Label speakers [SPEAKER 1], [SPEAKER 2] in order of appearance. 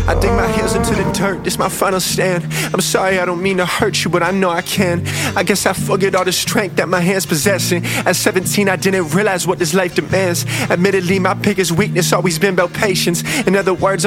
[SPEAKER 1] I dig my heels into the dirt, this my final stand. I'm sorry, I don't mean to hurt you, but I know I can. I guess I forget all the strength that my hands possessing. At 17 I didn't realize what this life demands. Admittedly my biggest weakness always been about patience. In other words,